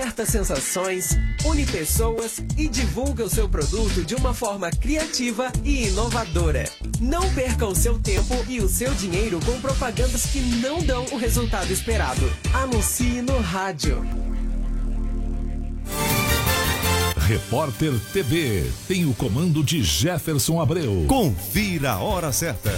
desperta sensações, une pessoas e divulga o seu produto de uma forma criativa e inovadora. Não perca o seu tempo e o seu dinheiro com propagandas que não dão o resultado esperado. Anuncie no rádio. Repórter TV tem o comando de Jefferson Abreu. Confira a hora certa.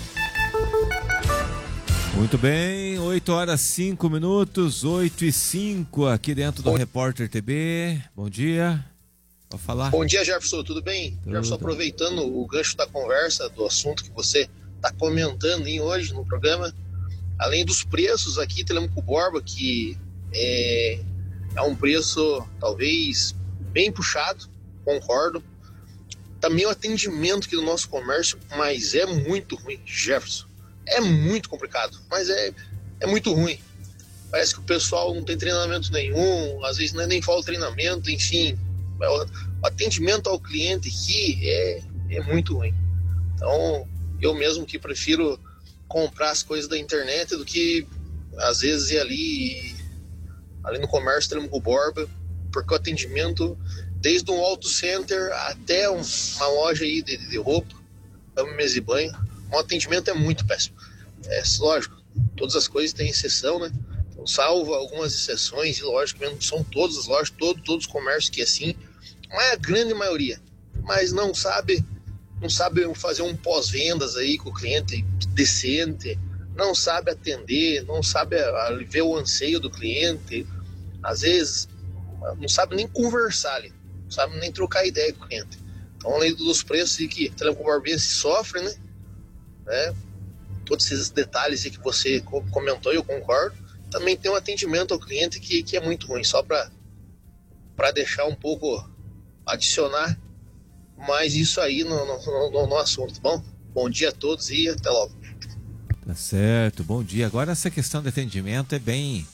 Muito bem, 8h05, 8h05, aqui dentro do Repórter TV. Bom dia, pode falar. Bom dia, Jefferson, tudo bem? Tudo. Jefferson, aproveitando o gancho da conversa, do assunto que você está comentando hoje no programa, além dos preços aqui, Telemaco Borba, que é um preço talvez bem puxado, concordo. Também o atendimento aqui do nosso comércio, mas é muito ruim, Jefferson. É muito complicado, mas é muito ruim. Parece que o pessoal não tem treinamento nenhum, às vezes nem fala treinamento, enfim. O atendimento ao cliente aqui é muito ruim. Então, eu mesmo que prefiro comprar as coisas da internet do que, às vezes, ir ali no comércio Telemaco Borba, porque o atendimento, desde um auto center até uma loja aí de roupa, mesa e banho, o atendimento é muito péssimo. É lógico, todas as coisas têm exceção, né? Então, salvo algumas exceções, e lógico, não são todas as lojas, todos os comércios que é assim, não é a grande maioria, mas não sabe fazer um pós-vendas aí com o cliente decente, não sabe atender, não sabe ver o anseio do cliente, às vezes não sabe nem conversar ali, não sabe nem trocar ideia com o cliente. Então, além dos preços que Telemaco Borba sofre, né? Todos esses detalhes que você comentou, eu concordo. Também tem um atendimento ao cliente que é muito ruim, só para deixar um pouco, adicionar mais isso aí no assunto, tá bom? Bom dia a todos e até logo. Tá certo, bom dia. Agora essa questão de atendimento é bem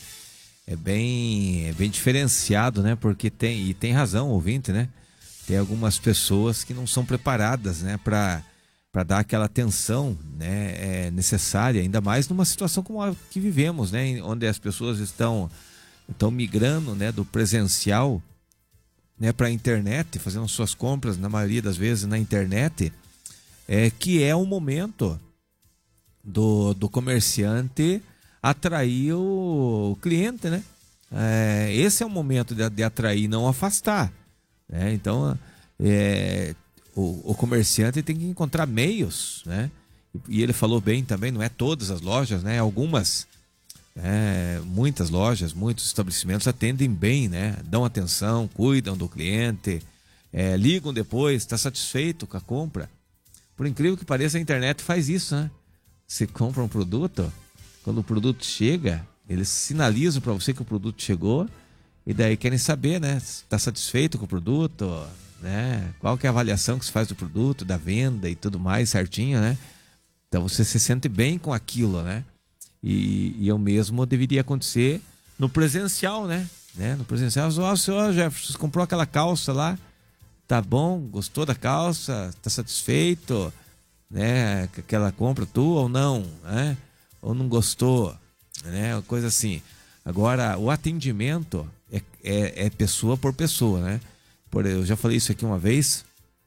diferenciado, né? Porque tem razão o ouvinte, né? Tem algumas pessoas que não são preparadas, né, para dar aquela atenção, né, necessária, ainda mais numa situação como a que vivemos, né, onde as pessoas estão migrando, né, do presencial, né, para a internet, fazendo suas compras, na maioria das vezes na internet, que é o momento do comerciante atrair o cliente, né? Esse é o momento de atrair, não afastar, né? Então, o comerciante tem que encontrar meios, né? E ele falou bem também, não é todas as lojas, né? Algumas, muitas lojas, muitos estabelecimentos atendem bem, né? Dão atenção, cuidam do cliente, ligam depois, está satisfeito com a compra. Por incrível que pareça, a internet faz isso, né? Você compra um produto, quando o produto chega, eles sinalizam para você que o produto chegou e daí querem saber, né? Se está satisfeito com o produto, né? Qual que é a avaliação que se faz do produto, da venda e tudo mais certinho, né? Então você se sente bem com aquilo, né? E o mesmo deveria acontecer no presencial, né? No presencial, senhor Jefferson, você comprou aquela calça lá, tá bom? Gostou da calça? Tá satisfeito, né? Com aquela compra tua ou não, né? Ou não gostou, né? Coisa assim. Agora, o atendimento é pessoa por pessoa, né? Eu já falei isso aqui uma vez.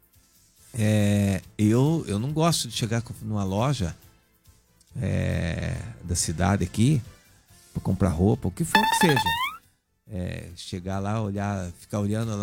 Eu não gosto de chegar numa loja da cidade aqui para comprar roupa, o que for que seja. Chegar lá, olhar, ficar olhando lá